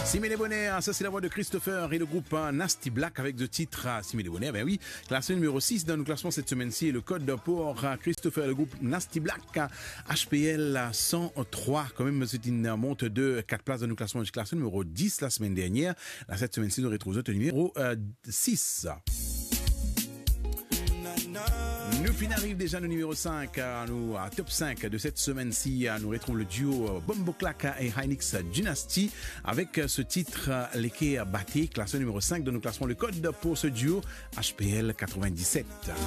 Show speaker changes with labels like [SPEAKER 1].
[SPEAKER 1] Simile Bonnet, ça c'est la voix de Christopher et le groupe Nasty Black avec le titre Simile Bonnet. Ben oui, classé numéro 6 dans nos classements cette semaine-ci et le code pour Christopher et le groupe Nasty Black, HPL 103. Quand même, c'est une monte de 4 places dans nos classements. J'ai classé numéro 10 la semaine dernière. Là, cette semaine-ci, nous retrouvons le numéro 6. Nous finissons déjà le numéro 5, nous, à top 5 de cette semaine-ci. Nous retrouvons le duo Bombo Clack et Hynix Dynasty avec ce titre Leke Baté, classé numéro 5 de nos classements. Le code pour ce duo HPL 97.